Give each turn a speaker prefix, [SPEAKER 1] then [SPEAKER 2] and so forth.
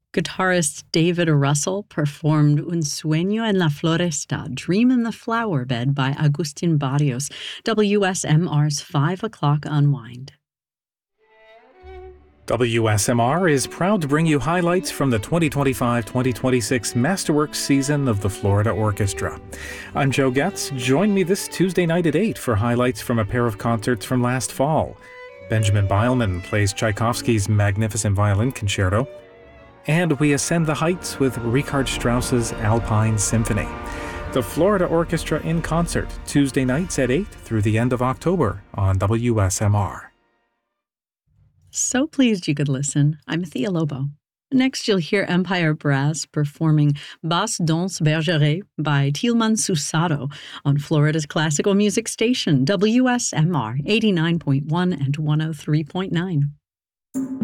[SPEAKER 1] Guitarist David Russell performed Un Sueño en la Floresta, Dream in the Flower Bed by Agustin Barrios, WSMR's 5 o'clock unwind.
[SPEAKER 2] WSMR is proud to bring you highlights from the 2025-2026 Masterworks season of the Florida Orchestra. I'm Joe Getz. Join me this Tuesday night at 8 for highlights from a pair of concerts from last fall. Benjamin Beilman plays Tchaikovsky's Magnificent Violin Concerto, and we ascend the heights with Richard Strauss's Alpine Symphony. The Florida Orchestra in concert, Tuesday nights at 8 through the end of October on WSMR.
[SPEAKER 1] So pleased you could listen. I'm Thea Lobo. Next, you'll hear Empire Brass performing Basse Danse Bergeret by Tilman Susato on Florida's classical music station, WSMR 89.1 and 103.9.